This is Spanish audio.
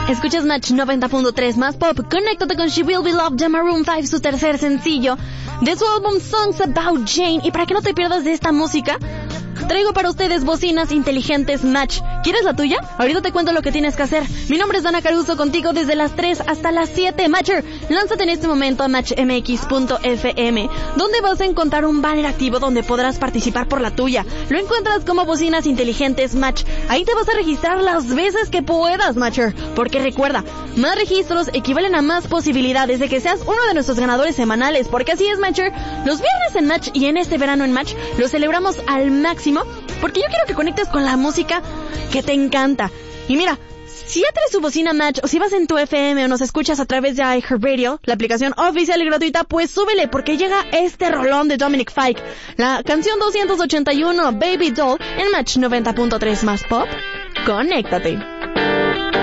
Escuchas Match 90.3 más pop. Conéctate con She Will Be Loved de Maroon 5, su tercer sencillo de su álbum Songs About Jane. Y para que no te pierdas de esta música, traigo para ustedes bocinas inteligentes Match. ¿Quieres la tuya? Ahorita te cuento lo que tienes que hacer. Mi nombre es Dana Caruso, contigo desde las 3 hasta las 7. Matcher, lánzate en este momento a matchmx.fm, donde vas a encontrar un banner activo donde podrás participar por la tuya. Lo encuentras como bocinas inteligentes Match. Ahí te vas a registrar las veces que puedas, Matcher, porque recuerda, más registros equivalen a más posibilidades de que seas uno de nuestros ganadores semanales, porque así es, Matcher. Los viernes en Match y en este verano en Match lo celebramos al máximo, porque yo quiero que conectes con la música que te encanta. Y mira, si ya traes tu bocina Match, o si vas en tu FM o nos escuchas a través de iHeartRadio, la aplicación oficial y gratuita, pues súbele, porque llega este rolón de Dominic Fike, la canción 281, Baby Doll, en Match 90.3 más pop. Conéctate.